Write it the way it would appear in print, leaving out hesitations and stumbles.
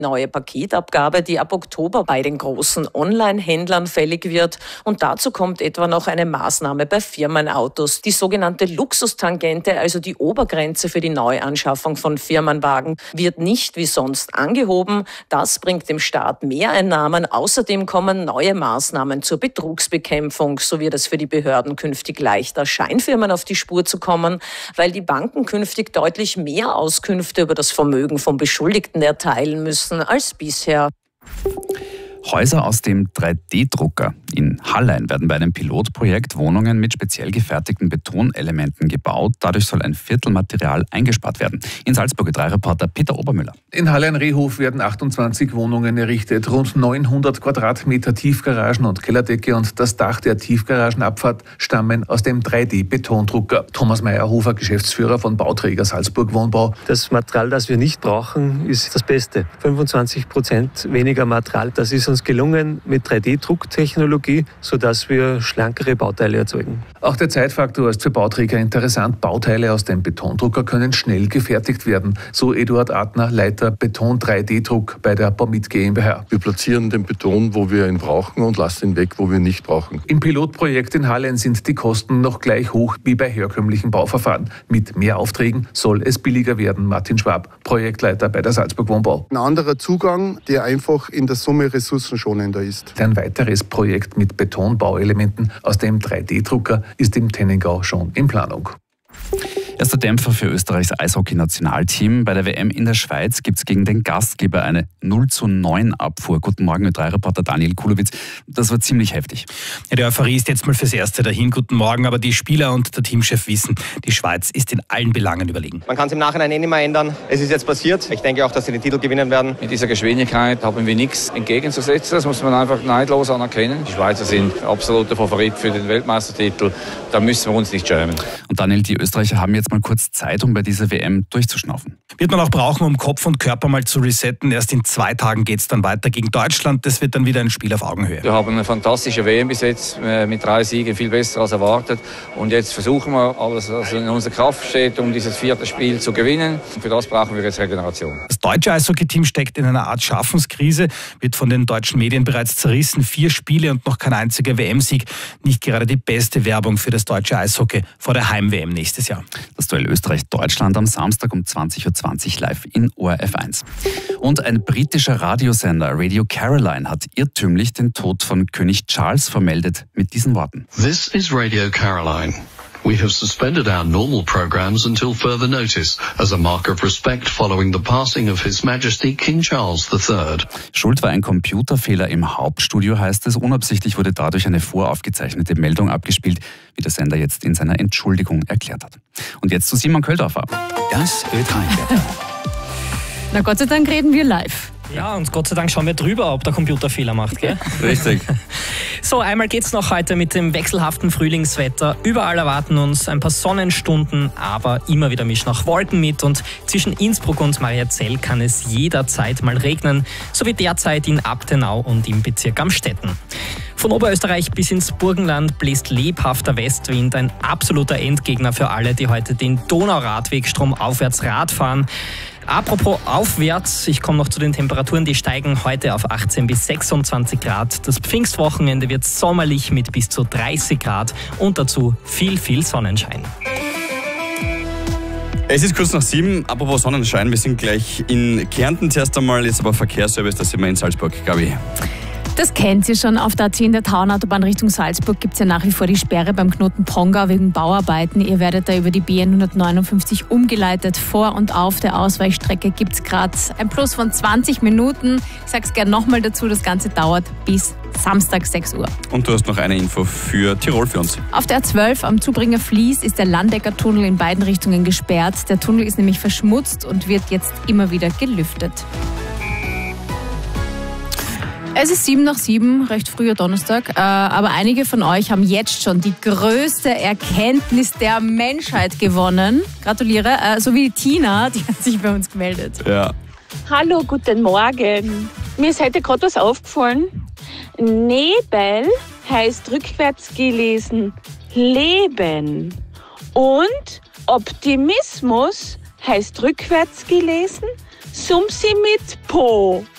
neue Paketabgabe, die ab Oktober bei den großen Online-Händlern fällig wird. Und dazu kommt etwa noch eine Maßnahme bei Firmenautos. Die sogenannte Luxustangente, also die Obergrenze für die Neuanschaffung von Firmenwagen, wird nicht wie sonst angehoben. Das bringt dem Staat Mehreinnahmen. Außerdem kommen neue Maßnahmen zur Betrugsbekämpfung. So wird es für die Behörden künftig leichter, Scheinfirmen auf die Spur zu kommen, weil die Banken künftig deutlich mehr Auskünfte über das Vermögen von Beschuldigten erteilen müssen als bisher. Häuser aus dem 3D-Drucker. In Hallein werden bei einem Pilotprojekt Wohnungen mit speziell gefertigten Betonelementen gebaut. Dadurch soll ein Viertel Material eingespart werden. In Salzburg Ö3-Reporter Peter Obermüller. In Hallein-Rehhof werden 28 Wohnungen errichtet. Rund 900 Quadratmeter Tiefgaragen und Kellerdecke und das Dach der Tiefgaragenabfahrt stammen aus dem 3D-Betondrucker. Thomas Meyerhofer, Geschäftsführer von Bauträger Salzburg Wohnbau. Das Material, das wir nicht brauchen, ist das Beste. 25% weniger Material. Das ist uns gelungen mit 3D-Drucktechnologie, sodass wir schlankere Bauteile erzeugen. Auch der Zeitfaktor ist für Bauträger interessant. Bauteile aus dem Betondrucker können schnell gefertigt werden. So Eduard Adner, Leiter Beton 3D-Druck bei der Bomit GmbH. Wir platzieren den Beton, wo wir ihn brauchen und lassen ihn weg, wo wir ihn nicht brauchen. Im Pilotprojekt in Hallein sind die Kosten noch gleich hoch wie bei herkömmlichen Bauverfahren. Mit mehr Aufträgen soll es billiger werden. Martin Schwab, Projektleiter bei der Salzburg Wohnbau. Ein anderer Zugang, der einfach in der Summe ressourcenschonender ist. Ein weiteres Projekt mit Betonbauelementen aus dem 3D-Drucker ist im Tennengau schon in Planung. Erster Dämpfer für Österreichs Eishockey-Nationalteam. Bei der WM in der Schweiz gibt es gegen den Gastgeber eine 0:9 Abfuhr. Guten Morgen, Ö3-Reporter Daniel Kulowitz. Das war ziemlich heftig. Ja, die Euphorie ist jetzt mal fürs Erste dahin. Guten Morgen, aber die Spieler und der Teamchef wissen, die Schweiz ist in allen Belangen überlegen. Man kann es im Nachhinein nicht mehr ändern. Es ist jetzt passiert. Ich denke auch, dass sie den Titel gewinnen werden. Mit dieser Geschwindigkeit haben wir nichts entgegenzusetzen. Das muss man einfach neidlos anerkennen. Die Schweizer sind absoluter Favorit für den Weltmeistertitel. Da müssen wir uns nicht schämen. Und Daniel, die Österreicher haben jetzt mal kurz Zeit, um bei dieser WM durchzuschnaufen. Wird man auch brauchen, um Kopf und Körper mal zu resetten. Erst in 2 Tagen geht es dann weiter gegen Deutschland. Das wird dann wieder ein Spiel auf Augenhöhe. Wir haben eine fantastische WM bis jetzt mit 3 Siegen, viel besser als erwartet. Und jetzt versuchen wir alles, was in unserer Kraft steht, um dieses 4. Spiel zu gewinnen. Und für das brauchen wir jetzt Regeneration. Das deutsche Eishockey-Team steckt in einer Art Schaffenskrise, wird von den deutschen Medien bereits zerrissen. 4 Spiele und noch kein einziger WM-Sieg. Nicht gerade die beste Werbung für das deutsche Eishockey vor der Heim-WM nächstes Jahr. Das Duell Österreich-Deutschland am Samstag um 20:20 Uhr live in ORF 1. Und ein britischer Radiosender, Radio Caroline, hat irrtümlich den Tod von König Charles vermeldet mit diesen Worten. This is Radio Caroline. We have suspended our normal programs until further notice as a mark of respect following the passing of His Majesty King Charles III. Schuld war ein Computerfehler im Hauptstudio, heißt es. Unabsichtlich wurde dadurch eine voraufgezeichnete Meldung abgespielt, wie der Sender jetzt in seiner Entschuldigung erklärt hat. Und jetzt zu Simon Köldorfer. Das Ö3-Wetter. Na Gott sei Dank reden wir live. Ja, und Gott sei Dank schauen wir drüber, ob der Computer Fehler macht, gell? Richtig. So, einmal geht's noch heute mit dem wechselhaften Frühlingswetter. Überall erwarten uns ein paar Sonnenstunden, aber immer wieder mischen auch Wolken mit. Und zwischen Innsbruck und Mariazell kann es jederzeit mal regnen, so wie derzeit in Abtenau und im Bezirk Amstetten. Von Oberösterreich bis ins Burgenland bläst lebhafter Westwind, ein absoluter Endgegner für alle, die heute den Donauradweg stromaufwärts Rad fahren. Apropos aufwärts, ich komme noch zu den Temperaturen, die steigen heute auf 18 bis 26 Grad. Das Pfingstwochenende wird sommerlich mit bis zu 30 Grad und dazu viel Sonnenschein. Es ist kurz nach 7, apropos Sonnenschein, wir sind gleich in Kärnten zuerst einmal, jetzt aber Verkehrsservice, da sind wir in Salzburg, Gabi. Das kennt ihr schon. Auf der A10 der Tauernautobahn Richtung Salzburg gibt es ja nach wie vor die Sperre beim Knoten Pongau wegen Bauarbeiten. Ihr werdet da über die BN 159 umgeleitet. Vor und auf der Ausweichstrecke gibt es gerade ein Plus von 20 Minuten. Ich sage es gerne nochmal dazu, das Ganze dauert bis Samstag 6 Uhr. Und du hast noch eine Info für Tirol für uns. Auf der A12 am Zubringer Fließ ist der Landecker Tunnel in beiden Richtungen gesperrt. Der Tunnel ist nämlich verschmutzt und wird jetzt immer wieder gelüftet. Es ist 7 nach 7, recht früher Donnerstag, aber einige von euch haben jetzt schon die größte Erkenntnis der Menschheit gewonnen. Gratuliere, so wie Tina, die hat sich bei uns gemeldet. Ja. Hallo, guten Morgen. Mir ist heute gerade was aufgefallen. Nebel heißt rückwärts gelesen Leben und Optimismus heißt rückwärts gelesen Sumsi mit Po.